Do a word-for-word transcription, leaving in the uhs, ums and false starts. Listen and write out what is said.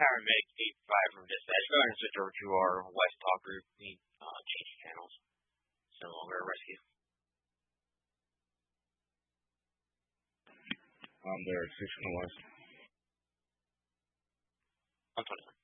Paramedic eight five from Dispatch. Go ahead and switch over to our West Talk group. We uh, change channels. It's no longer a rescue. I'm there at six one West. one twenty-one.